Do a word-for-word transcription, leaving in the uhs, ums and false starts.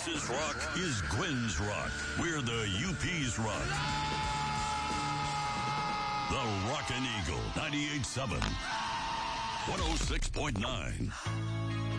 Texas rock is Gwen's rock. We're the U P's rock. The Rockin' Eagle, ninety-eight point seven, one oh six point nine.